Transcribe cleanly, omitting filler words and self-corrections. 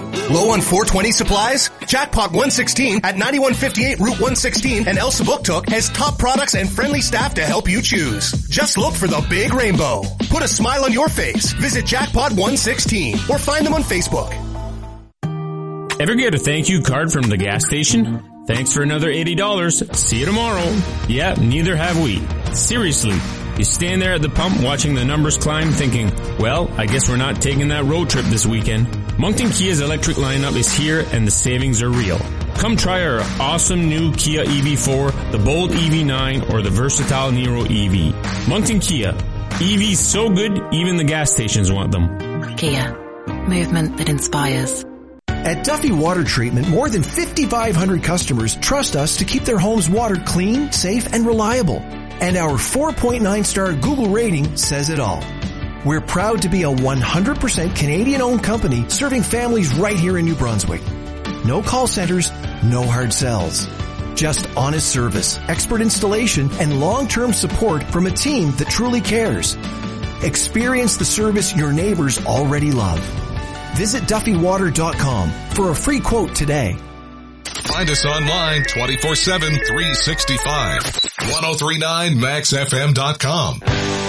Low on 420 supplies? Jackpot 116 at 9158 Route 116 and El Sabuktuk has top products and friendly staff to help you choose. Just look for the big rainbow. Put a smile on your face. Visit Jackpot 116 or find them on Facebook. Ever get a thank you card from the gas station? Thanks for another $80. See you tomorrow. Yeah, neither have we. Seriously. You stand there at the pump watching the numbers climb thinking, well, I guess we're not taking that road trip this weekend. Moncton Kia's electric lineup is here and the savings are real. Come try our awesome new Kia EV4, the bold EV9, or the versatile Niro EV. Moncton Kia. EVs so good, even the gas stations want them. Kia. Movement that inspires. At Duffy Water Treatment, more than 5,500 customers trust us to keep their homes watered clean, safe, and reliable. And our 4.9-star Google rating says it all. We're proud to be a 100% Canadian-owned company serving families right here in New Brunswick. No call centers, no hard sells. Just honest service, expert installation, and long-term support from a team that truly cares. Experience the service your neighbors already love. Visit DuffyWater.com for a free quote today. Find us online 24/7, 365. 1039maxfm.com.